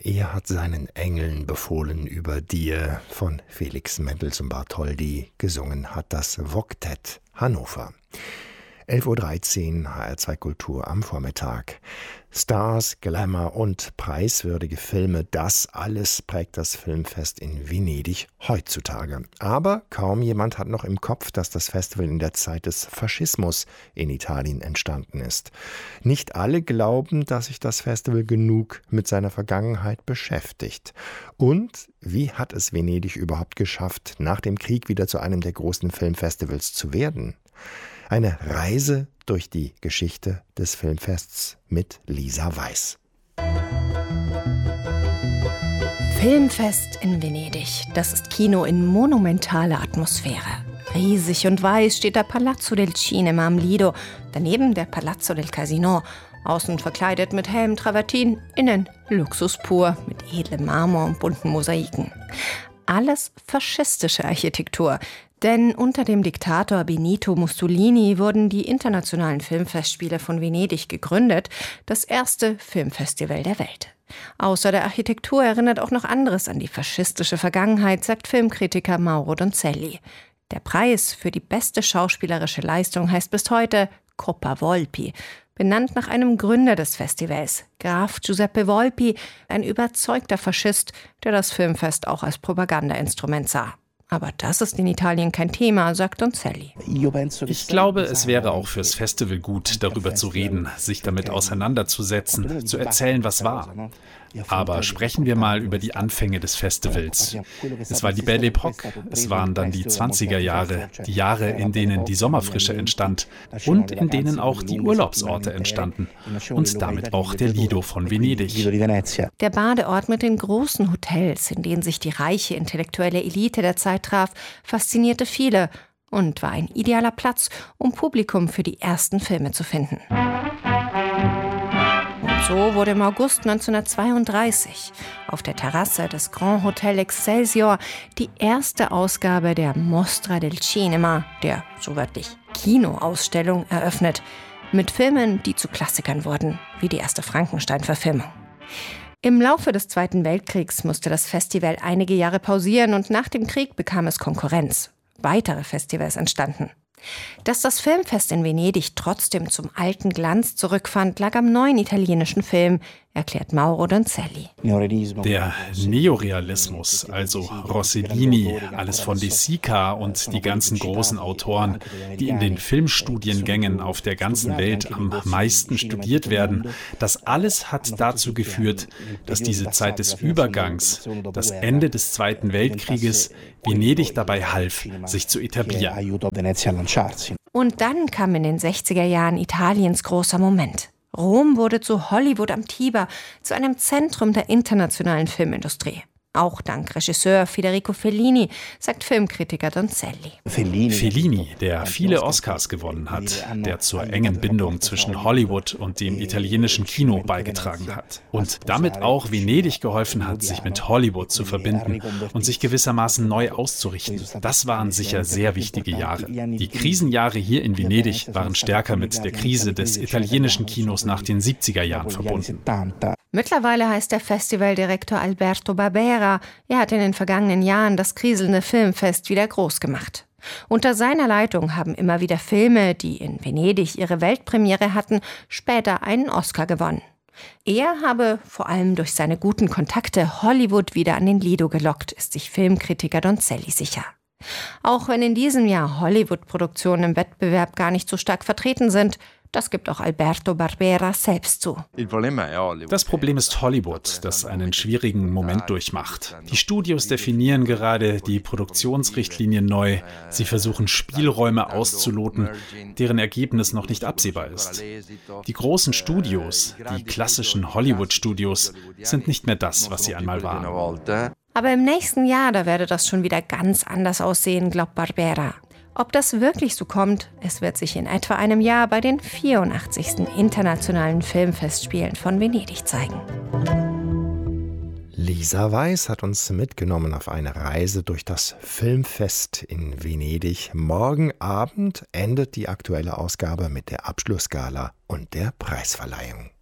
Er hat seinen Engeln befohlen über dir von Felix Mendelssohn Bartholdy. Gesungen hat das Vokett Hannover. 11.13 Uhr, HR2 Kultur am Vormittag. Stars, Glamour und preiswürdige Filme, das alles prägt das Filmfest in Venedig heutzutage. Aber kaum jemand hat noch im Kopf, dass das Festival in der Zeit des Faschismus in Italien entstanden ist. Nicht alle glauben, dass sich das Festival genug mit seiner Vergangenheit beschäftigt. Und wie hat es Venedig überhaupt geschafft, nach dem Krieg wieder zu einem der großen Filmfestivals zu werden? Eine Reise durch die Geschichte des Filmfests mit Lisa Weiß. Filmfest in Venedig, das ist Kino in monumentaler Atmosphäre. Riesig und weiß steht der Palazzo del Cinema am Lido, daneben der Palazzo del Casino, außen verkleidet mit hellem Travertin, innen Luxus pur mit edlem Marmor und bunten Mosaiken. Alles faschistische Architektur. Denn unter dem Diktator Benito Mussolini wurden die Internationalen Filmfestspiele von Venedig gegründet, das erste Filmfestival der Welt. Außer der Architektur erinnert auch noch anderes an die faschistische Vergangenheit, sagt Filmkritiker Mauro Donzelli. Der Preis für die beste schauspielerische Leistung heißt bis heute Coppa Volpi, benannt nach einem Gründer des Festivals, Graf Giuseppe Volpi, ein überzeugter Faschist, der das Filmfest auch als Propagandainstrument sah. Aber das ist in Italien kein Thema, sagt Donzelli. Ich glaube, es wäre auch fürs Festival gut, darüber zu reden, sich damit auseinanderzusetzen, zu erzählen, was war. Aber sprechen wir mal über die Anfänge des Festivals. Es war die Belle Époque, es waren dann die 20er Jahre, die Jahre, in denen die Sommerfrische entstand und in denen auch die Urlaubsorte entstanden und damit auch der Lido von Venedig. Der Badeort mit den großen Hotels, in denen sich die reiche intellektuelle Elite der Zeit traf, faszinierte viele und war ein idealer Platz, um Publikum für die ersten Filme zu finden. So wurde im August 1932 auf der Terrasse des Grand Hotel Excelsior die erste Ausgabe der Mostra del Cinema, der so wörtlich Kinoausstellung, eröffnet, mit Filmen, die zu Klassikern wurden, wie die erste Frankenstein-Verfilmung. Im Laufe des Zweiten Weltkriegs musste das Festival einige Jahre pausieren und nach dem Krieg bekam es Konkurrenz. Weitere Festivals entstanden. Dass das Filmfest in Venedig trotzdem zum alten Glanz zurückfand, lag am neuen italienischen Film, erklärt Mauro Donzelli. Der Neorealismus, also Rossellini, alles von De Sica und die ganzen großen Autoren, die in den Filmstudiengängen auf der ganzen Welt am meisten studiert werden, das alles hat dazu geführt, dass diese Zeit des Übergangs, das Ende des Zweiten Weltkrieges, Venedig dabei half, sich zu etablieren. Und dann kam in den 60er Jahren Italiens großer Moment. Rom wurde zu Hollywood am Tiber, zu einem Zentrum der internationalen Filmindustrie. Auch dank Regisseur Federico Fellini, sagt Filmkritiker Donzelli. Fellini, der viele Oscars gewonnen hat, der zur engen Bindung zwischen Hollywood und dem italienischen Kino beigetragen hat und damit auch Venedig geholfen hat, sich mit Hollywood zu verbinden und sich gewissermaßen neu auszurichten. Das waren sicher sehr wichtige Jahre. Die Krisenjahre hier in Venedig waren stärker mit der Krise des italienischen Kinos nach den 70er Jahren verbunden. Mittlerweile heißt der Festivaldirektor Alberto Barbera. Er hat in den vergangenen Jahren das kriselnde Filmfest wieder groß gemacht. Unter seiner Leitung haben immer wieder Filme, die in Venedig ihre Weltpremiere hatten, später einen Oscar gewonnen. Er habe vor allem durch seine guten Kontakte Hollywood wieder an den Lido gelockt, ist sich Filmkritiker Donzelli sicher. Auch wenn in diesem Jahr Hollywood-Produktionen im Wettbewerb gar nicht so stark vertreten sind, das gibt auch Alberto Barbera selbst zu. Das Problem ist Hollywood, das einen schwierigen Moment durchmacht. Die Studios definieren gerade die Produktionsrichtlinien neu. Sie versuchen Spielräume auszuloten, deren Ergebnis noch nicht absehbar ist. Die großen Studios, die klassischen Hollywood-Studios, sind nicht mehr das, was sie einmal waren. Aber im nächsten Jahr, da werde das schon wieder ganz anders aussehen, glaubt Barbera. Ob das wirklich so kommt, es wird sich in etwa einem Jahr bei den 84. Internationalen Filmfestspielen von Venedig zeigen. Lisa Weiß hat uns mitgenommen auf eine Reise durch das Filmfest in Venedig. Morgen Abend endet die aktuelle Ausgabe mit der Abschlussgala und der Preisverleihung.